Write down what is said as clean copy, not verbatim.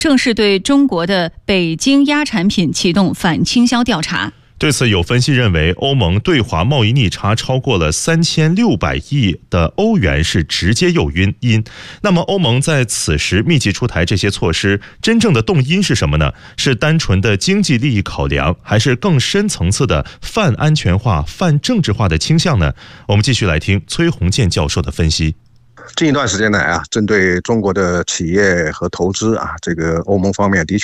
正式对中国的北京鸭产品启动反倾销调查。 对此，有分析认为，欧盟对华贸易逆差超过了3600亿的欧元是直接诱因。那么，欧盟在此时密集出台这些措施，真正的动因是什么呢？是单纯的经济利益考量，还是更深层次的泛安全化、泛政治化的倾向呢？我们继续来听崔洪建教授的分析。 近一段时间来针对中国的企业和投资这个欧盟方面的确